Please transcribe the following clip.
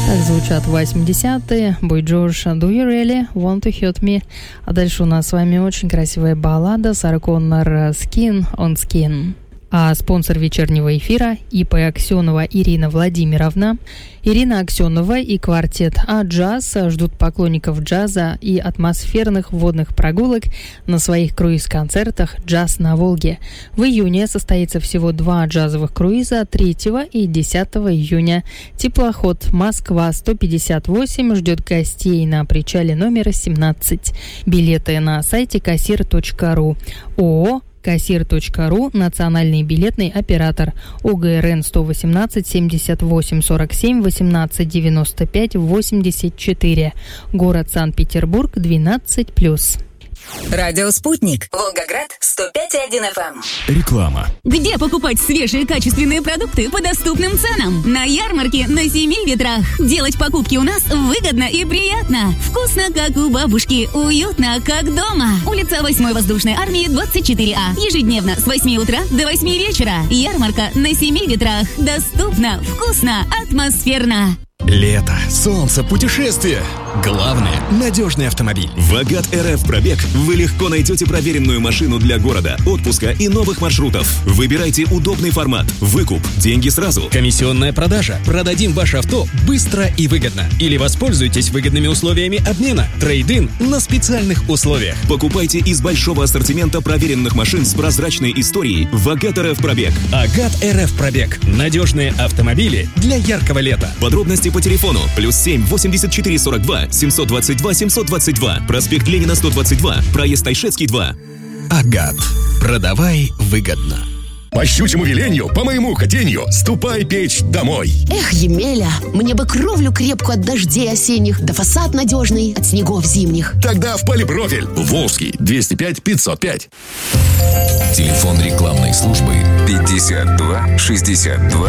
Так звучат 80-е. Boy George, Do You Really Want to Hurt Me? А дальше у нас с вами очень красивая баллада Сары Коннор Skin on Skin. А спонсор вечернего эфира ИП Аксенова Ирина Владимировна. Ирина Аксенова и квартет А-Джаз ждут поклонников джаза и атмосферных водных прогулок на своих круиз-концертах «Джаз на Волге». В июне состоится всего 2 джазовых круиза 3 и 10 июня. Теплоход «Москва-158» ждет гостей на причале номер 17. Билеты на сайте kassir.ru. ООО kassir.ru, национальный билетный оператор, ОГРН 118 78 47 18 95 84, город Санкт-Петербург, 12+. Радио «Спутник», Волгоград, 105,1 FM. Реклама. Где покупать свежие качественные продукты по доступным ценам? На ярмарке на 7 ветрах. Делать покупки у нас выгодно и приятно. Вкусно, как у бабушки. Уютно, как дома. Улица 8-й воздушной армии, 24А. Ежедневно с 8 утра до 8 вечера. Ярмарка на 7 ветрах. Доступно, вкусно, атмосферно. Лето, солнце, путешествия. Главное – надежный автомобиль. В Агат РФ Пробег вы легко найдете проверенную машину для города, отпуска и новых маршрутов. Выбирайте удобный формат. Выкуп, деньги сразу. Комиссионная продажа. Продадим ваше авто быстро и выгодно. Или воспользуйтесь выгодными условиями обмена. Трейд-ин на специальных условиях. Покупайте из большого ассортимента проверенных машин с прозрачной историей в Агат РФ Пробег. Агат РФ Пробег. Надежные автомобили для яркого лета. Подробности по телефону +7 84 42 722 722, проспект Ленина 122, проезд Тайшетский 2. Агат. Продавай выгодно. По щучьему велению, по моему хотению, ступай печь домой. Эх, Емеля, мне бы кровлю крепкую от дождей осенних, да фасад надежный от снегов зимних. Тогда в Полипрофиль. Волжский, 205 505. Телефон рекламной службы 52 62